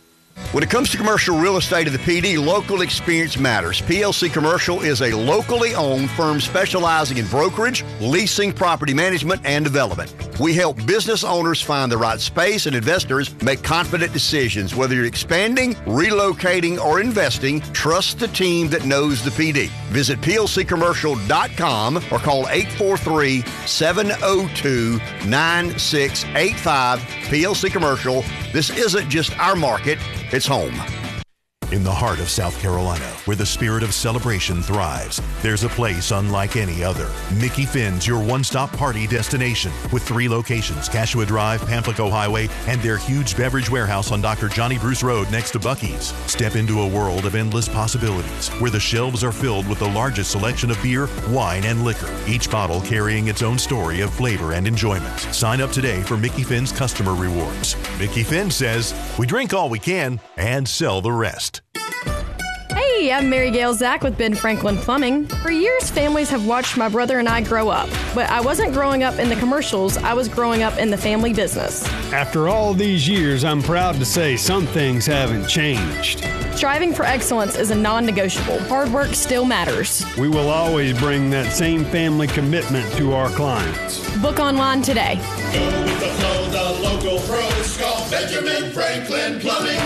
When it comes to commercial real estate at the P D, local experience matters. P L C Commercial is a locally owned firm specializing in brokerage, leasing, property management, and development. We help business owners find the right space and investors make confident decisions. Whether you're expanding, relocating, or investing, trust the team that knows the P D. Visit P L C commercial dot com or call eight four three, seven oh two, nine six eight five. P L C Commercial. This isn't just our market, it's home. In the heart of South Carolina, where the spirit of celebration thrives, there's a place unlike any other. Mickey Finn's your one-stop party destination with three locations, Cashua Drive, Pamplico Highway, and their huge beverage warehouse on Doctor Johnny Bruce Road next to Buc-ee's. Step into a world of endless possibilities where the shelves are filled with the largest selection of beer, wine, and liquor, each bottle carrying its own story of flavor and enjoyment. Sign up today for Mickey Finn's customer rewards. Mickey Finn says, we drink all we can and sell the rest. Hey, I'm Mary Gail Zach with Ben Franklin Plumbing. For years, families have watched my brother and I grow up, but I wasn't growing up in the commercials, I was growing up in the family business. After all these years, I'm proud to say some things haven't changed. Striving for excellence is a non-negotiable. Hard work still matters. We will always bring that same family commitment to our clients. Book online today. Go with the flow, the local pros call Benjamin Franklin Plumbing.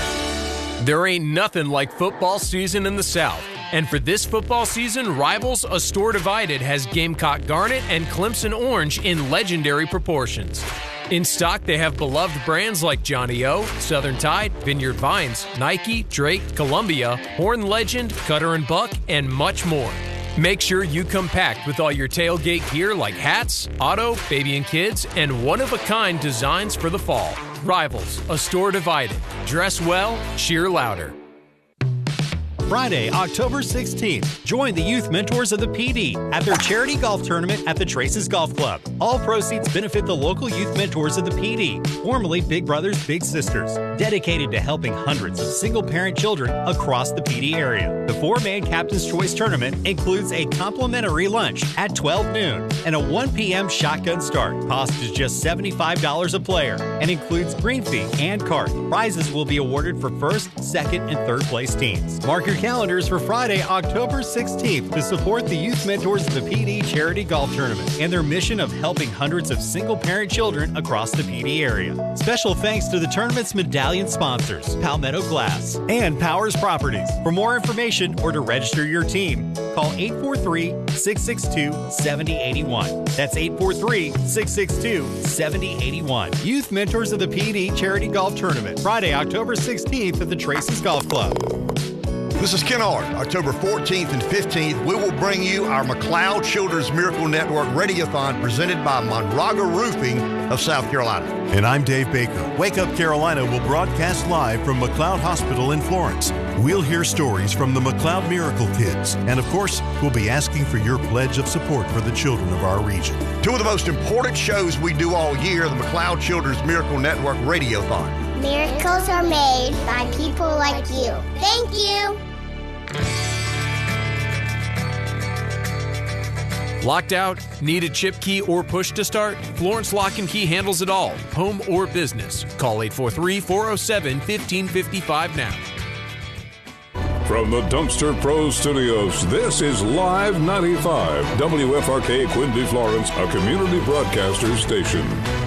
There ain't nothing like football season in the South. And for this football season, Rivals, a store divided, has Gamecock Garnet and Clemson Orange in legendary proportions. In stock, they have beloved brands like Johnny O, Southern Tide, Vineyard Vines, Nike, Drake, Columbia, Horn Legend, Cutter and Buck, and much more. Make sure you come packed with all your tailgate gear like hats, auto, baby and kids, and one-of-a-kind designs for the fall. Rivals, a store divided. Dress well, cheer louder. Friday, October sixteenth, join the youth mentors of the P D at their charity golf tournament at the Traces Golf Club. All proceeds benefit the local youth mentors of the P D, formerly Big Brothers Big Sisters, dedicated to helping hundreds of single-parent children across the P D area. The four-man Captain's Choice tournament includes a complimentary lunch at twelve noon and a one p.m. shotgun start. Cost is just seventy-five dollars a player and includes green fee and cart. Prizes will be awarded for first, second, and third place teams. Mark your calendars for Friday, October sixteenth to support the youth mentors of the P D Charity Golf Tournament and their mission of helping hundreds of single-parent children across the P D area. Special thanks to the tournament's medallion sponsors, Palmetto Glass and Powers Properties. For more information or to register your team, call eight four three, six six two, seven zero eight one. That's eight four three, six six two, seven zero eight one. Youth Mentors of the P D Charity Golf Tournament, Friday, October sixteenth at the Traces Golf Club. This is Ken Ard. October fourteenth and fifteenth, we will bring you our McLeod Children's Miracle Network Radiothon presented by Monraga Roofing of South Carolina. And I'm Dave Baker. Wake Up Carolina will broadcast live from McLeod Hospital in Florence. We'll hear stories from the McLeod Miracle Kids. And of course, we'll be asking for your pledge of support for the children of our region. Two of the most important shows we do all year, the McLeod Children's Miracle Network Radiothon. Miracles are made by people like you. Thank you. Locked out? Need a chip key or push to start? Florence Lock and Key handles it all, home or business. Call eight four three, four oh seven, one five five five now. From the Dumpster Pro Studios, this is Live ninety-five, W F R K Quincy, Florence, a community broadcaster station.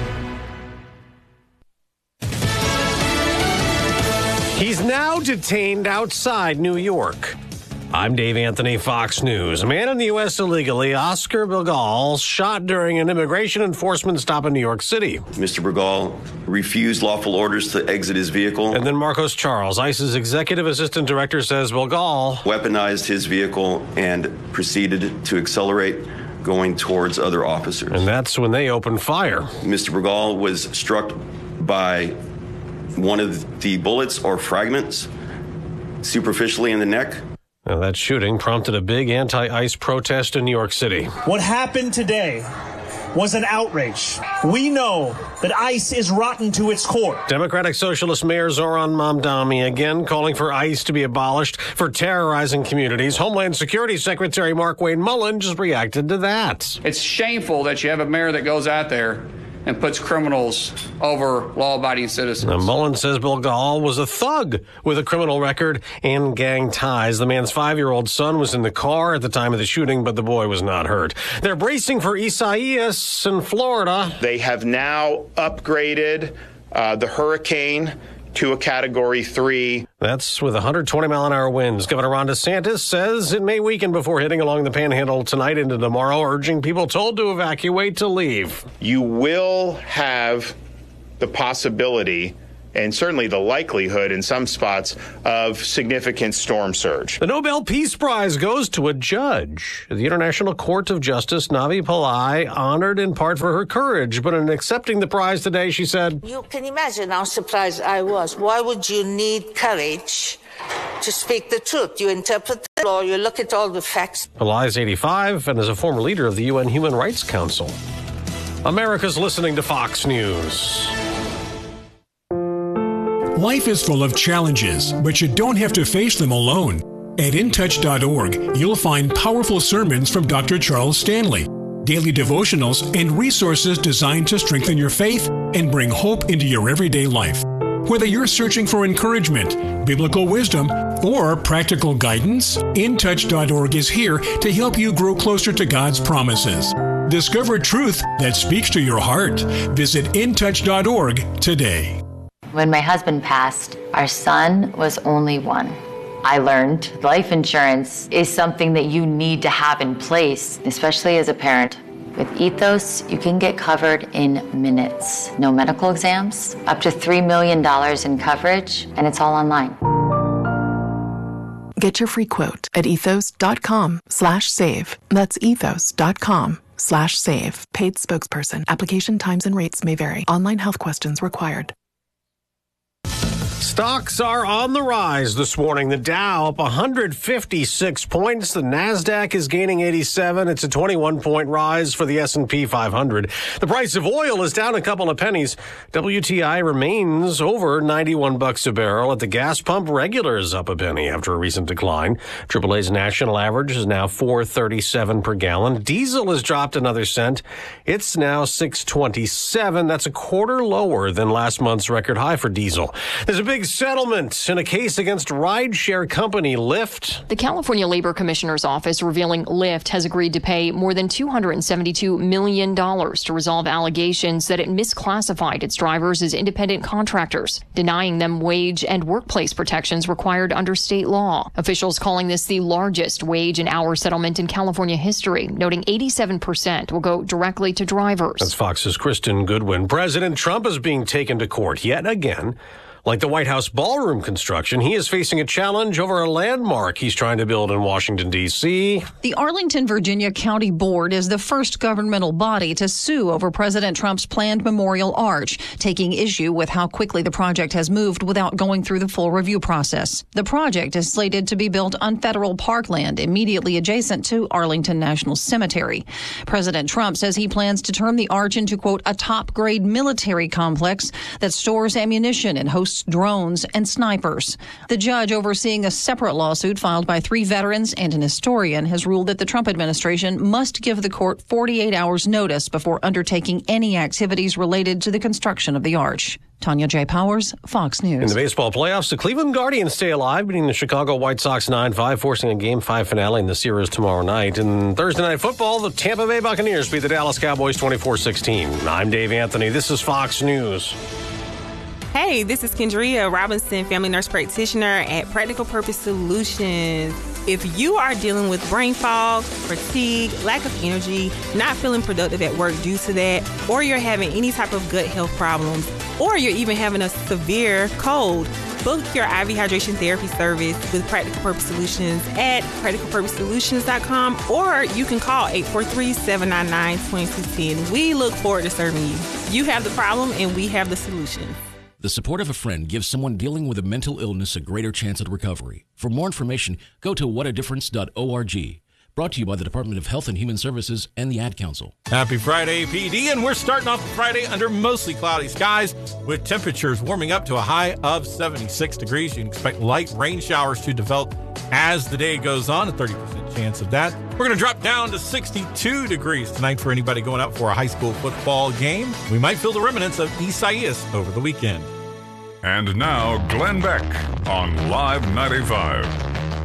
He's now detained outside New York. I'm Dave Anthony, Fox News. A man in the U S illegally, Oscar Bilgal, shot during an immigration enforcement stop in New York City. Mister Bilgal refused lawful orders to exit his vehicle. And then Marcos Charles, ICE's executive assistant director, says Bilgal weaponized his vehicle and proceeded to accelerate, going towards other officers. And that's when they opened fire. Mister Bilgal was struck by one of the bullets or fragments superficially in the neck. Now, that shooting prompted a big anti-ICE protest in New York City. What happened today was an outrage. We know that ICE is rotten to its core. Democratic Socialist Mayor Zoran Mamdani again calling for ICE to be abolished for terrorizing communities. Homeland Security Secretary Mark Wayne Mullen just reacted to that. It's shameful that you have a mayor that goes out there and puts criminals over law-abiding citizens. Now, Mullen says Bilgal was a thug with a criminal record and gang ties. The man's five-year-old son was in the car at the time of the shooting, but the boy was not hurt. They're bracing for Isaias in Florida. They have now upgraded uh, the hurricane to a Category three. That's with one hundred twenty mile an hour winds. Governor Ron DeSantis says it may weaken before hitting along the Panhandle tonight into tomorrow, urging people told to evacuate to leave. You will have the possibility and certainly the likelihood in some spots of significant storm surge. The Nobel Peace Prize goes to a judge. The International Court of Justice, Navi Pillai, honored in part for her courage, but in accepting the prize today, she said, "You can imagine how surprised I was. Why would you need courage to speak the truth? You interpret the law, you look at all the facts." Pillai is eighty-five and is a former leader of the U N Human Rights Council. America's listening to Fox News. Life is full of challenges, but you don't have to face them alone. At in touch dot org, you'll find powerful sermons from Doctor Charles Stanley, daily devotionals, and resources designed to strengthen your faith and bring hope into your everyday life. Whether you're searching for encouragement, biblical wisdom, or practical guidance, in touch dot org is here to help you grow closer to God's promises. Discover truth that speaks to your heart. Visit in touch dot org today. When my husband passed, our son was only one. I learned life insurance is something that you need to have in place, especially as a parent. With Ethos, you can get covered in minutes. No medical exams, up to three million dollars in coverage, and it's all online. Get your free quote at ethos dot com slash save. That's ethos dot com slash save. Paid spokesperson. Application times and rates may vary. Online health questions required. Stocks are on the rise this morning. The Dow up one hundred fifty-six points. The Nasdaq is gaining eighty-seven. It's a twenty-one point rise for the S and P five hundred. The price of oil is down a couple of pennies. W T I remains over ninety-one bucks a barrel. At the gas pump, regular is up a penny after a recent decline. triple A's national average is now four thirty-seven per gallon. Diesel has dropped another cent. It's now six twenty-seven. That's a quarter lower than last month's record high for diesel. There's a big settlement in a case against rideshare company Lyft. The California Labor Commissioner's office revealing Lyft has agreed to pay more than two hundred seventy-two million dollars to resolve allegations that it misclassified its drivers as independent contractors, denying them wage and workplace protections required under state law. Officials calling this the largest wage and hour settlement in California history, noting eighty-seven percent will go directly to drivers. That's Fox's Kristen Goodwin. President Trump is being taken to court yet again. Like the White House ballroom construction, he is facing a challenge over a landmark he's trying to build in Washington, D C The Arlington, Virginia County Board is the first governmental body to sue over President Trump's planned memorial arch, taking issue with how quickly the project has moved without going through the full review process. The project is slated to be built on federal parkland immediately adjacent to Arlington National Cemetery. President Trump says he plans to turn the arch into, quote, a top-grade military complex that stores ammunition and hosts drones and snipers. The judge overseeing a separate lawsuit filed by three veterans and an historian has ruled that the Trump administration must give the court forty-eight hours notice before undertaking any activities related to the construction of the arch. Tanya J. Powers, Fox News. In the baseball playoffs, the Cleveland Guardians stay alive, beating the Chicago White Sox nine five, forcing a Game five finale in the series tomorrow night. In Thursday Night Football, the Tampa Bay Buccaneers beat the Dallas Cowboys twenty-four sixteen. I'm Dave Anthony. This is Fox News. Hey, this is Kendria Robinson, family nurse practitioner at Practical Purpose Solutions. If you are dealing with brain fog, fatigue, lack of energy, not feeling productive at work due to that, or you're having any type of gut health problems, or you're even having a severe cold, book your I V hydration therapy service with Practical Purpose Solutions at practical purpose solutions dot com, or you can call eight four three, seven nine nine, two two one zero. We look forward to serving you. You have the problem and we have the solution. The support of a friend gives someone dealing with a mental illness a greater chance at recovery. For more information, go to what a difference dot org. Brought to you by the Department of Health and Human Services and the Ad Council. Happy Friday, P D, and we're starting off Friday under mostly cloudy skies with temperatures warming up to a high of seventy-six degrees. You can expect light rain showers to develop as the day goes on, a thirty percent chance of that. We're going to drop down to sixty-two degrees tonight for anybody going out for a high school football game. We might feel the remnants of Isaias over the weekend. And now, Glenn Beck on Live ninety-five.